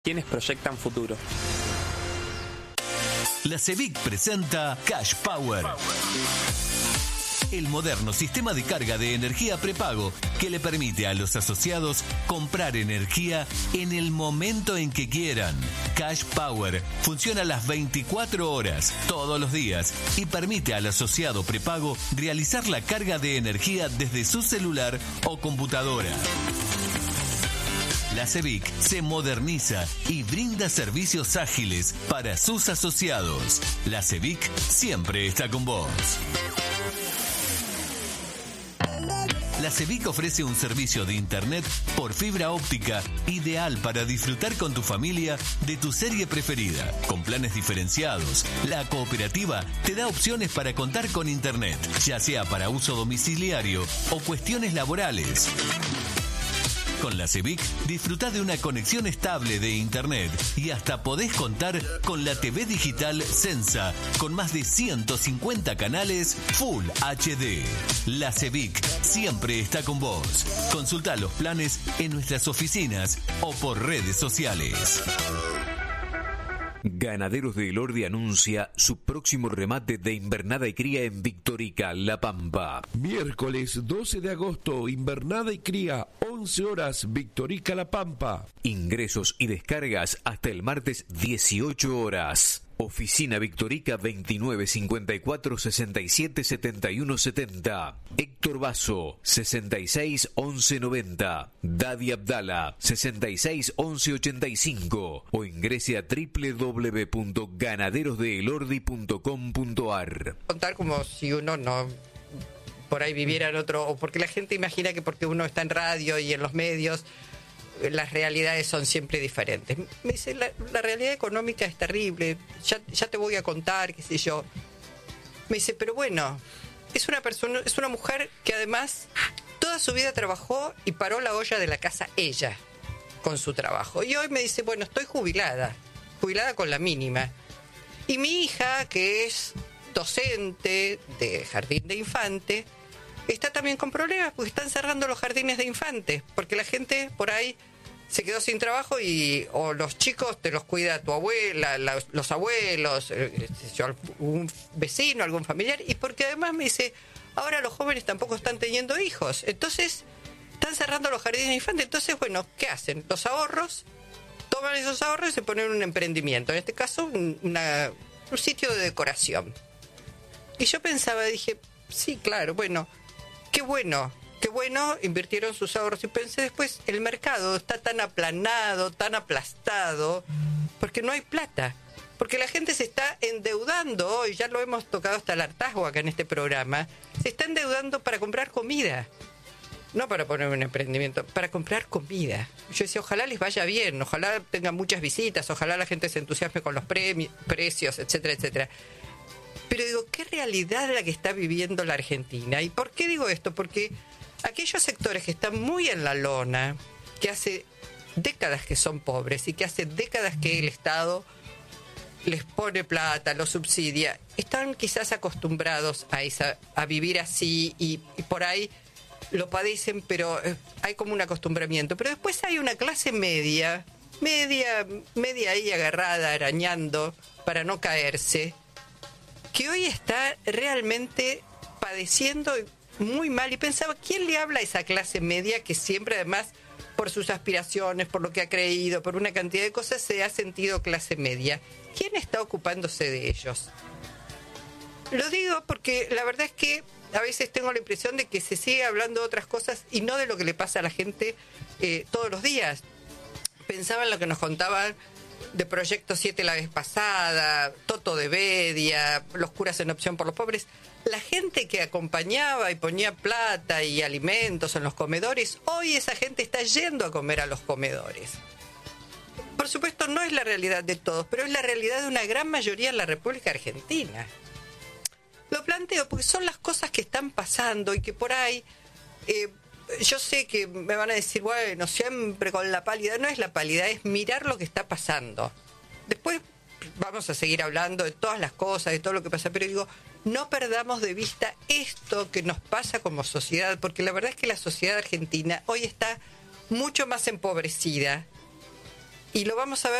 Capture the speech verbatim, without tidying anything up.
Quienes proyectan futuro. La CEBIC presenta Cash Power. El moderno sistema de carga de energía prepago que le permite a los asociados comprar energía en el momento en que quieran. Cash Power funciona las veinticuatro horas, todos los días, y permite al asociado prepago realizar la carga de energía desde su celular o computadora. La CEBIC se moderniza y brinda servicios ágiles para sus asociados. La CEBIC siempre está con vos. La CEBIC ofrece un servicio de internet por fibra óptica ideal para disfrutar con tu familia de tu serie preferida. Con planes diferenciados, la cooperativa te da opciones para contar con internet, ya sea para uso domiciliario o cuestiones laborales. Con la CEBIC disfrutá de una conexión estable de internet y hasta podés contar con la T V digital Sensa con más de ciento cincuenta canales Full H D. La CEBIC siempre está con vos. Consultá los planes en nuestras oficinas o por redes sociales. Ganaderos de Elordi anuncia su próximo remate de invernada y cría en Victorica, La Pampa. Miércoles doce de agosto, invernada y cría, once horas, Victorica, La Pampa. Ingresos y descargas hasta el martes dieciocho horas. Oficina Victorica veintinueve cincuenta y cuatro sesenta y siete setenta y uno setenta. Héctor Basso sesenta y seis once noventa. Dadi Abdala sesenta y seis once ochenta y cinco o ingrese a doble u doble u doble u punto ganaderos de elordi punto com punto a r. Contar como si uno no por ahí viviera en otro, o porque la gente imagina que porque uno está en radio y en los medios las realidades son siempre diferentes. Me dice, la, la realidad económica es terrible, ya, ya te voy a contar, qué sé yo. Me dice, pero bueno, es una persona, es una mujer que además toda su vida trabajó y paró la olla de la casa ella, con su trabajo. Y hoy me dice, bueno, estoy jubilada, jubilada con la mínima. Y mi hija, que es docente de jardín de infante, está también con problemas porque están cerrando los jardines de infantes, porque la gente por ahí se quedó sin trabajo y o los chicos te los cuida tu abuela, la, los abuelos, eh, algún vecino, algún familiar, y porque además me dice, ahora los jóvenes tampoco están teniendo hijos, entonces están cerrando los jardines de infantes, entonces bueno, ¿qué hacen? Los ahorros, toman esos ahorros y se ponen en un emprendimiento, en este caso un, una, un sitio de decoración. Y yo pensaba, dije, sí, claro, bueno, qué bueno, qué bueno, invirtieron sus ahorros. Y pensé después, el mercado está tan aplanado, tan aplastado, porque no hay plata. Porque la gente se está endeudando hoy, ya lo hemos tocado hasta el hartazgo acá en este programa, se está endeudando para comprar comida. No para poner un emprendimiento, para comprar comida. Yo decía, ojalá les vaya bien, ojalá tengan muchas visitas, ojalá la gente se entusiasme con los premi- precios, etcétera, etcétera. Pero digo, ¿qué realidad es la que está viviendo la Argentina? ¿Y por qué digo esto? Porque aquellos sectores que están muy en la lona, que hace décadas que son pobres y que hace décadas que el Estado les pone plata, los subsidia, están quizás acostumbrados a, esa, a vivir así y, y por ahí lo padecen, pero hay como un acostumbramiento. Pero después hay una clase media, media, media ahí agarrada, arañando para no caerse, que hoy está realmente padeciendo muy mal. Y pensaba, ¿quién le habla a esa clase media que siempre, además, por sus aspiraciones, por lo que ha creído, por una cantidad de cosas, se ha sentido clase media? ¿Quién está ocupándose de ellos? Lo digo porque la verdad es que a veces tengo la impresión de que se sigue hablando de otras cosas y no de lo que le pasa a la gente eh, todos los días. Pensaba en lo que nos contaban de Proyecto siete la vez pasada, Toto de Bedia, los curas en opción por los pobres. La gente que acompañaba y ponía plata y alimentos en los comedores, hoy esa gente está yendo a comer a los comedores. Por supuesto, no es la realidad de todos, pero es la realidad de una gran mayoría en la República Argentina. Lo planteo porque son las cosas que están pasando y que por ahí... Eh, yo sé que me van a decir, bueno, siempre con la pálida. No es la pálida, es mirar lo que está pasando. Después vamos a seguir hablando de todas las cosas, de todo lo que pasa, pero digo, no perdamos de vista esto que nos pasa como sociedad, porque la verdad es que la sociedad argentina hoy está mucho más empobrecida y lo vamos a ver